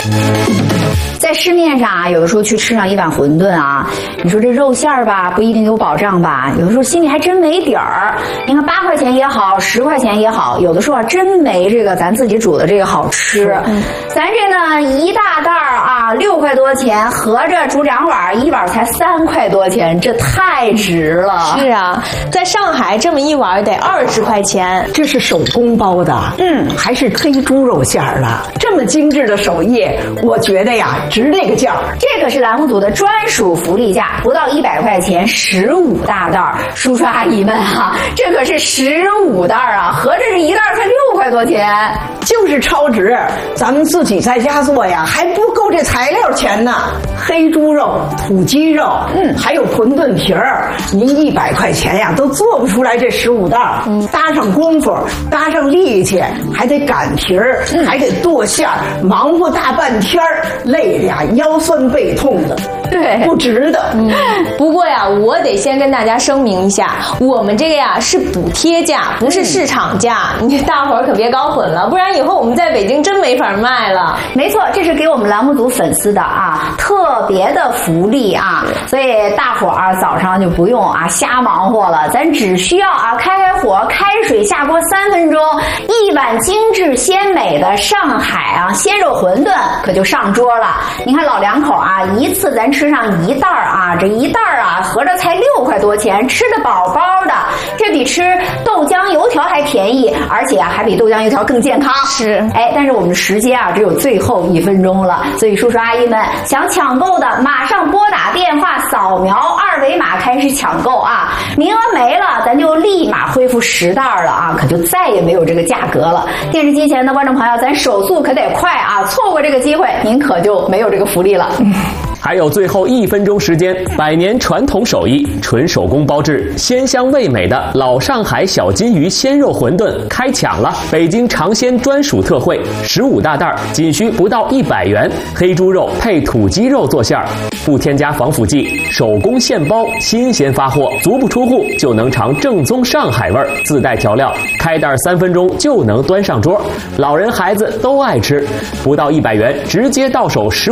在市面上啊，有的时候去吃上一碗馄饨啊，你说这肉馅儿吧，不一定有保障吧？有的时候心里还真没底儿。你看8块钱也好，10块钱也好，有的时候啊真没这个咱自己煮的这个好吃。咱这呢一大袋儿啊6块多钱，合着煮2碗，一碗才3块多钱，这太值了。 是啊，在上海这么一碗得20块钱。 这是手工包的，还是黑猪肉馅儿的，这么精致的手艺，我觉得呀值这个价。 这可是栏目组的专属福利价，不到100块钱15大袋儿。叔叔阿姨们啊，这可是15袋儿啊，合着这一袋才6块多钱， 就是超值。咱们自己在家做呀，还不够这材料钱呢。黑猪肉、土鸡肉，还有馄饨皮儿，您100块钱呀都做不出来这15袋儿。搭上功夫，搭上力气，还得擀皮儿，还得剁馅儿，忙活大半天儿，累的呀腰酸背痛的， 对， 不值得。 不过呀，我得先跟大家声明一下，我们这个呀是补贴价，不是市场价，你大伙儿可别搞混了，不然以后我们在北京真没法卖了。 没错，这是给我们栏目组粉丝的啊特别的福利啊，所以大伙儿早上就不用啊瞎忙活了，咱只需要啊开火，开水下锅3分钟，一碗精致鲜美的上海啊鲜肉馄饨可就上桌了。你看老两口啊，一次咱吃上1袋儿啊，这1袋儿啊合着才6块多钱，吃得饱饱的，这比吃豆浆油条还便宜，而且啊还比豆浆油条更健康。 是， 但是我们的时间啊只有最后1分钟了，所以叔叔阿姨们想抢购的马上拨打电话，扫描2维码开始抢购啊，名额没了咱就立马恢复10袋了啊，可就再也没有这个价格了。电视机前的观众朋友，咱手速可得快啊，错过这个机会您可就没有这个福利了。 还有最后1分钟时间，100年传统手艺，纯手工包制，鲜香味美的老上海小金鱼鲜肉馄饨开抢了！北京尝鲜专属特惠，15大袋，仅需不到100元，黑猪肉配土鸡肉做馅儿，不添加防腐剂，手工现包，新鲜发货，足不出户就能尝正宗上海味儿，自带调料，开袋3分钟就能端上桌，老人孩子都爱吃，不到100元，直接到手15